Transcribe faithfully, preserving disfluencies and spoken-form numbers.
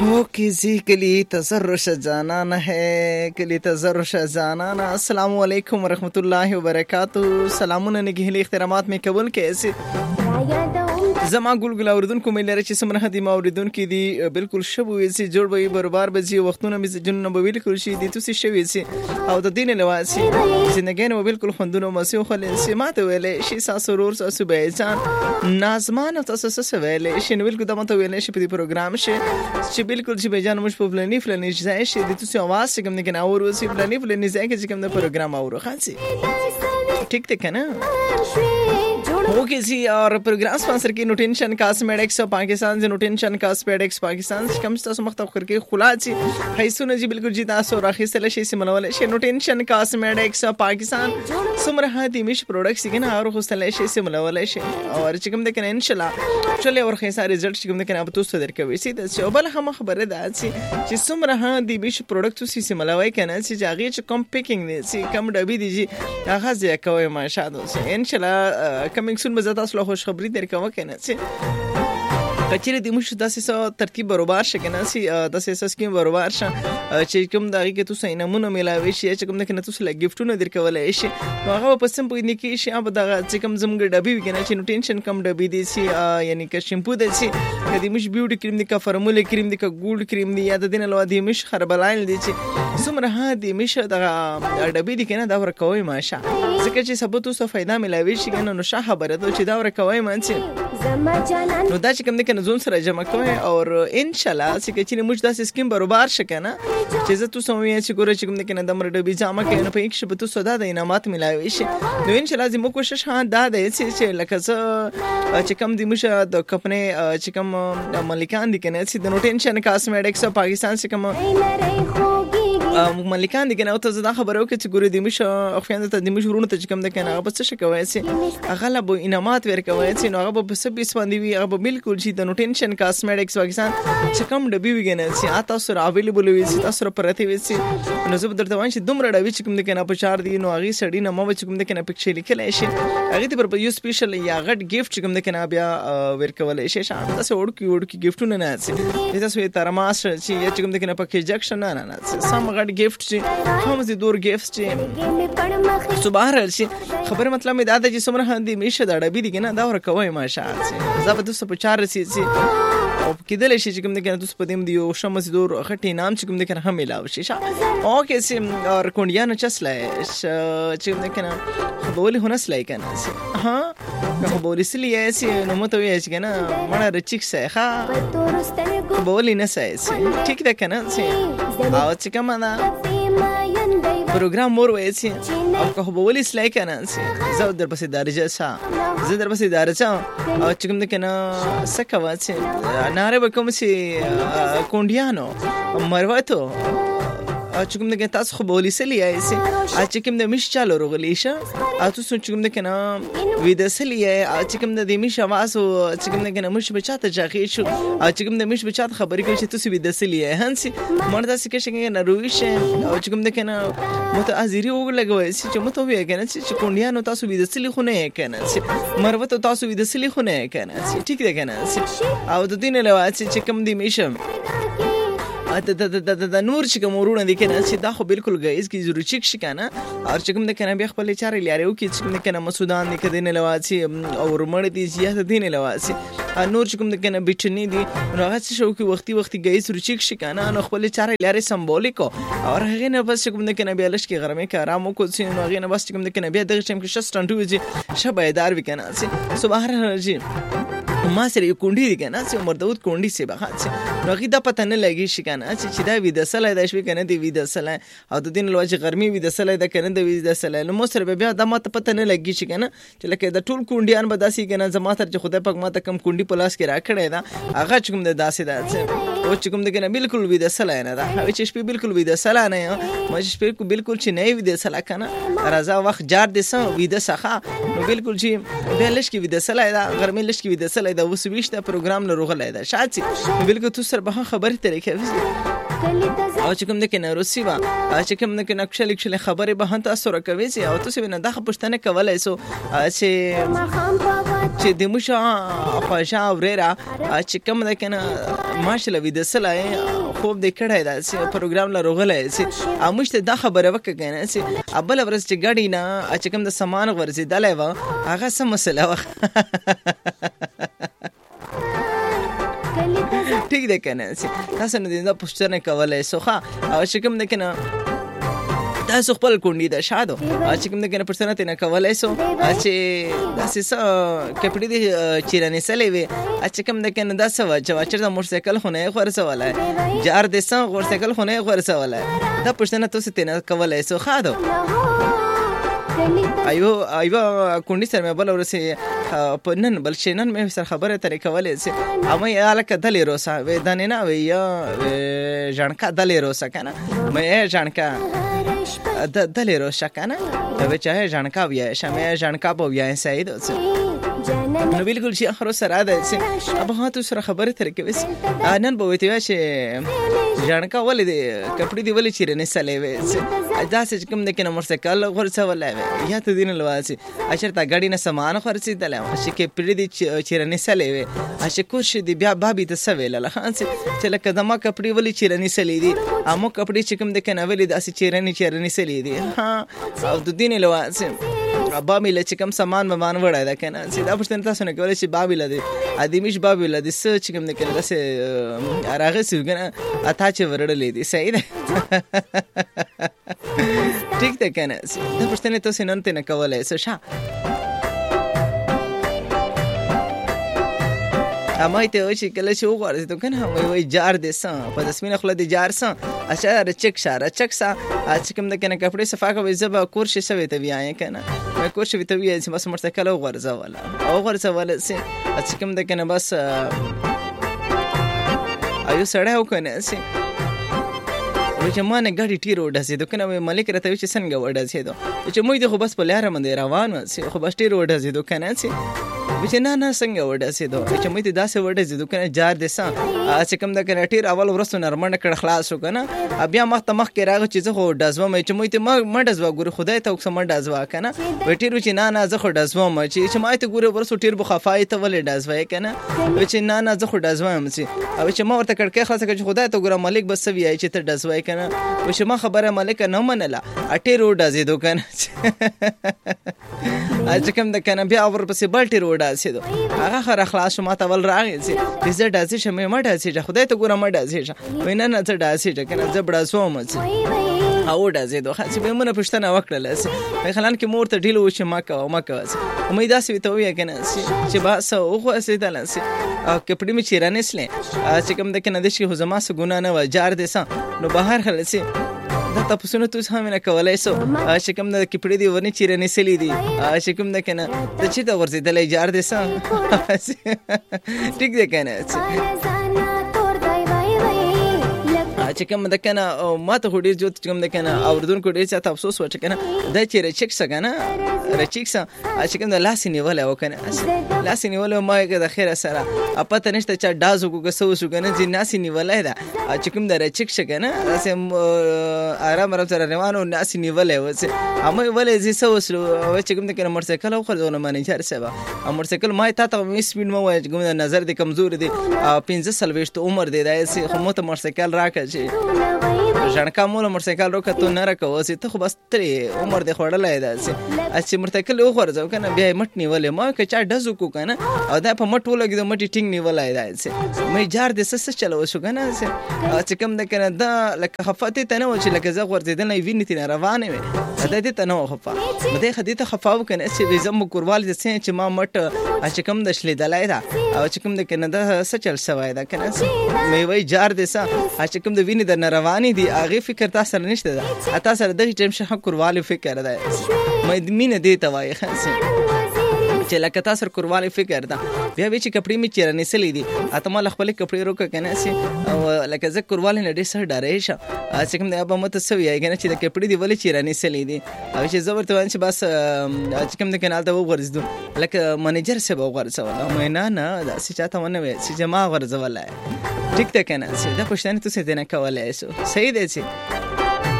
हो किसी के लिए तजर्रुश जाना है के लिए तजर्रुश जाना। अस्सलाम वालेकुम वरहमतुल्लाहि वबरकातुहू। सलामुन निगहली इख्तिरामात में कबूल कैसे زما ګلګل اوریدونکو مې لري چې سمره دي ما اوریدونکو دي بالکل شبو وي جوړ وي برابر بزي وختونه مې جنونه به بالکل شي دي تاسو شوي سي او د دین لواسي زندګي نو بالکل خوندونه مسیو خل سي ماته ویلې شي ساسورور ساسو بیجان نازمان تاسو ساسو ویلې شي نو بالکل د ماته ویلې شي په دې پروګرام شي چې بالکل چې بیجان مش په فلنی فلنی ځای شي دي تاسو आवाज څنګه نه کنه اورو سي فلنی فلنی ځای کې چې کوم د پروګرام اورو خاصي ٹھیک ٹھیک ہے نا ओके जी। और प्रोग्राम स्पॉन्सर की न्यूट्रिशन कॉस्मेटिक्स पाकिस्तान से न्यूट्रिशन कॉस्मेटिक्स पाकिस्तान से कम से मख्तब करके खुला जी हैसुन जी बिल्कुल जी तासो राखिसल शे से मनवले शे न्यूट्रिशन कॉस्मेटिक्स पाकिस्तान सुमरहा दिमिश प्रोडक्ट्स के ना और खुसल शे से मनवले शे और चिकम देकन इंशाल्लाह चले और खैसा रिजल्ट चिकम देकन अब तो सदर के वैसे तो बल हम खबर है सी कि सुमरहा दिमिश प्रोडक्ट सी से मनवले कना सी जागे च कम पैकिंग ने सी कम डबी दीजी आगाज या कोई माशाल्लाह से इंशाल्लाह कमिंग सुन مزه تاسو له خوش خبری درکوم کنه چې کچېره د موږ داسې ترتیب برابر شي کنه سي داسې سکیم برابر شي چې کوم دغه کې تاسو نمونه ملاوي شي چې کوم نه کنه تاسو له گیفټونه درکولای شي نو هغه په سم په دې کې شي اب دغه چې کوم زمګ ډبي کنه چې نو ټینشن کم ډبي دي سي یعنی که شیمپو دي سي کدي مش بیوټي کریم دي کا فارموله کریم دي کا ګولډ کریم دي یا د دین له دي مش خربلاین دي چې سمره ها دي مش دغه ډبي دي کنه دا ورکوي ماشه ځکه چې سبب تاسو فائدہ ملاوي شي کنه نو شاه خبره ته چې دا ورکوي مانځي نو دا چې کوم نه زون سره جمع کوي اور ان شاء الله چې چې موږ داسې سکیم برابر شکنه چې زه تاسو مې چې ګوره چې کوم نه کنه د مرډ بي جامه کې نه په یک شپه تاسو دا د انعامات ملایوي شي نو ان شاء الله زموږ کوشش ها دا دی چې لکه څه چې کوم د موږ د کمپنی چې کوم مالکان دي کنه چې د نوټینشن کاسمیټکس پاکستان چې کوم مالکان دي کنه او ته دا خبره وکړه چې ګوره د موږ اخوان ته د موږ ورونه ته چې کوم د کنه هغه بس څه کوي چې هغه له انعامات ورکوي چې نو هغه په سبیس باندې وي هغه بالکل چې د ټینشن کاسمیټکس پاکستان چې کوم ډبي وګنه چې اته سره اویلیبل وي چې تاسو سره پرته وي چې نو زه درته وایم چې دومره ډبي چې کوم د کنه په چار دي نو هغه سړی نه مو چې کوم د کنه پکښې لیکل شي هغه ته پر یو سپیشل یا غټ گیفت چې کوم د کنه بیا ورکول شي شامل تاسو وړکی وړکی گیفتونه نه اسی تاسو یې ترماس چې یا چې کوم د کنه پکې جکشن نه نه سم غټ گیفت چې هم زی دور گیفت چې صبح راشي خبره مطلب مې دا د چې سمره هندي میشه دا ډبي دي کنه دا ورکوي ماشاءالله چې زه په تاسو په چار رسي او کېدل شي چې کوم د کنه تاسو په دیم دی او شمس دور خټي نام چې کوم د کنه هم ملاو شي او کې سیم اور کونډیانو چسلای چې کوم د کنه خبولي هنس لای کنه ها خبولي سلی سي نو متوي چې کنه مړه رچیک سه ها خبولي نه سه ٹھیک ده کنه سي او چې کوم نه پروګرام مور وای سي او که خبولي سلای کنه سي زه در پسې درجه سا زه در پسې درجه او چې کوم د کنه سکه واسي ناره وکم سي کونډیانو مرواتو چې کوم د تاسو خو بولی سلی آیسي چې کوم د مش چالو رغلی شه تاسو چې کوم د کنه وې د سلی چې کوم د مش आवाज او چې کوم د کنه مش بچاته ځاخې شو چې کوم د مش بچاته خبرې کوي چې تاسو وې د سلی هنسي مردا سې کې څنګه نه رويشه او چې کوم د کنه متعذری وګلګوي چې متو وې کنه چې کونډیانو تاسو وې د سلی خو نه کنه مروته تاسو وې د سلی خو نه کنه ٹھیک ده کنه او د دین له چې کوم د میشم د د د د نور چې کوم ورونه دي کنه چې دا خو بالکل غیز کی ضروري چیک شي کنه او چې کوم د کنه بیا خپل چارې لاري او کې چې کوم د کنه مسودان دي کدي نه لواسي او ورمړ دي زیات دي نه لواسي نور چې کوم د کنه بچنی دي نو هغه څه شو کې وختي وختي غیز ضروري چیک شي کنه نو خپل چارې لاري سمبولیکو او هغه نه بس کوم د کنه بیا لش کې غرمه کې آرام کو سي نو هغه نه بس کوم د کنه بیا دغه ټیم کې شستانټو وي شبایدار وکنه سي صبح راځي ما سره یو کونډي دي کنه چې عمر داود کونډي سي بخات سي نو غي دا پته نه لګي شي کنه چې دا وی د سلای د شوي کنه دی وی د سلای او د دین لوجه ګرمي وی د سلای د کنه د وی د سلای نو مو سره بیا دا ماته پته نه لګي شي کنه چې لکه د ټول کونډیان به داسي کنه زما تر چې خدای پاک ماته کم کونډي پلاس کې راکړی دا هغه چې کوم د داسي دا او چې کوم د کنه بالکل وی د سلای نه دا چې شپې بالکل وی د سلای نه ما شپې بالکل چې نه وی د سلای کنه راځه وخت جار د سم وی د سخه نو بالکل چې بیا لش کې وی د سلای دا ګرمي لش کې وی د سلای دا وسويشته پروګرام له روغلای دا شاتي بالکل تو سره به خبره ترې کوي او چې کوم د کنه روسي وا چې کوم د کنه کښل کښل خبره به هم تاسو راکوي او تاسو نه د پښتنه کولای سو چې چې د موشه خواجه اوريرا چې کوم د کنه ماشاءالله ویده سلای خوب دې کړی دا چې پروګرام لا روغلی چې اموږ ته دا خبره وکړه کنه چې ابل ورځ چې ګاډي نه چې کوم د سامان ورزیدلی وه هغه څه مسله وه ټیک دی کنه چې تاسو نه دا پوښتنه کولی سو ښه او چې کوم دی کنه تاسو خپل کونډي د شادو چې کوم د کنه پرسنه تنه کولای سو چې داسې څه کپړې دي چې رانیسلې وي چې کوم د کنه داسې و چې واچر د موټرسایکل خونه خورسولای جار د سم موټرسایکل خونه خورسولای دا پرسنه تاسو تنه کولای سو خادو ایو ایو کونډي سره مې بل ورسې په نن بل شي نن مې سره خبره ترې کولې چې اما یا لکه دلې روسا و دانه نه وي یا ځانکا دلې روسا کنه مې ځانکا د دلې روسا کنه به چاهه ځانکا ویا شمه ځانکا په ویا سعید نو بالکل شي اخر سره ده چې ابه هاتو سره خبره ترې کوي نن به وته چې ځانکا ولې دې کپړې دی ولې چیرې نه سلې وې دا چې کوم د کنه موټرسایکل ورڅ ولای یا ته دین لواسي اشر تا غاډي نه سامان خرڅې دلې چې کې پړې دي چیرې نه سلې وې اشه کوش دي بیا بابي ته سویل له خان چې لکه دما کپړې ولې چیرې نه سلې دي امو کپړې چې کوم د کنه ولې د اسی چیرې نه چیرې نه سلې دي ها او د دین لواسي بابي له چې کوم سامان ممان وړای دا کنه چې دا پښتنه تاسو نه کولای شي بابي له دي ادمیش بابي له دي څه چې کوم د کنه داسې راغه سیګنه اته چې ورړلې دي صحیح ده ټیک ده کنه دا پښتنه تاسو نن ته نه کولای څه شا اما ته وشي کله چې وګورئ ته کنه وای وای جار دې سم په دسمینه خله دې جار سم اچھا رچک شاره چک سا چې کوم د کنه کپڑے صفا کوي زبا کورش سوي ته ویای کنه مې کورش وی ته ویای چې بس مرته کله ورځه ولا او ورځه ولا سي چې کوم د کنه بس ایو سړی وکنه سي چې ما نه ګاډي ټیر وډاسې دو کنه ملک راته چې څنګه وډاسې دو چې موږ د خو بس په لار باندې روان و خو بس ټیر وډاسې دو کنه سي چې نه نه څنګه وډاسې دو چې موږ ته داسې وډاسې دو کنه جار دې سا چې کوم د کنه ټیر اول ورسو نرمنه کړ خلاص وکنه بیا مخ ته مخ کې راغی چې زه خو ډازوم چې موږ ته ما ډازوا ګور خدای ته وکسم ډازوا کنه و ټیر چې نه نه زه خو ډازوم چې ما ته ګور ورسو ټیر بو خفای ته ولې ډازوي کنه چې نه نه زه خو ډازوم چې او چې ما ورته کړکې خلاص کړ چې خدای ته ګور ملک بس وی چې ته ډازوي کنه و چې ما خبره ملک نه منله اټیر وډازې دو کنه چې کوم د کنه بیا ور پسې بل ټیر وډاسې دو هغه خره خلاص ما ته ول راغی چې زه ډازې شمه ما ډازې خدای ته ګور ما ډازې وینه نه ته ډازې کنه زه بډاسوم او ډازې دو خاص به مونږ پښتنه وکړل په خلان کې مور ته ډیل و چې ما کا ما کا امید اسې ته وی کنه چې با سو خو اسې دلنسي کپړې می چیرانه سلې چې کوم د کنه د شي زما سه ګنا نه و جار دې سم نو بهر خلسي دا تاسو نو تاسو هم نه کولای سو چې کوم د کپړې دی ورني چیرانه سلې دي چې کوم د کنه ته چې دا ورزيدلې جار دې سم ټیک دې کنه چې کوم د کنه ماته خو ډیر جوړ چې کوم د کنه اوردونکو ډیر څه افسوس و چې کنه دا چې رچک څنګه رچک څه چې کوم د لاس نیول او کنه لاس نیول ما یې د خیر سره اپته نشته چې داز وګ سو سو کنه چې ناس نیول دا چې کوم د رچک څنګه اسه آرام آرام سره روانو ناس نیول و چې اما ولې زی سو سو چې کوم د کنه موټرسایکل او خرڅونه منیجر سبا موټرسایکل ما ته ته مې سپین مو وای کوم د نظر د کمزور دي پنځه سلويشت عمر دی دا چې خو مو ته موټرسایکل راکړي ځانکا مول موټرسایکل روکته نه راکو چې ته خو بس ترې عمر دې خړلای دا چې چې موټرسایکل وخورځو کنه بیا مټ نیولې ما که چا ډزو کو کنه او دا په مټ ولګي د مټي ټینګ نیولای دا چې مې جار دې سس چلو شو کنه چې کوم د کنه دا لکه خفته ته نه و چې لکه زه ورځیدل نه ویني تي روانه وي دا دې ته نه خفا مده خدي ته خفاو کنه چې زم کوروال دې چې ما مټ چې کوم د شلې دلای دا او چې کوم د کنه دا سچل سوای دا کنه مې وای جار دې سا چې کوم د ویني د رواني دي هغه فکر تاسو نه نشته دا تاسو سره د ټیم شه کوروالي فکر دا مې مینه دې ته وای خاصه چې لکه تاسو کوروالي فکر دا بیا به چې کپړې می چیرې نسلې دي اته مال خپل کپړې روکه کنه سي او لکه زه کوروالي نه ډېر سره ډارې شه چې کوم د ابا مت سوي کنه چې د کپړې دی ولې چیرې نسلې دي او چې زبر ته وانه بس چې کوم د کنال ته وګرځدو لکه منیجر سه وګرځول مې نه نه دا چې چاته ونه وي چې جما ورځول ټیک ده کنه دا پښتنه تاسو دې نه کولای شو صحیح دی چې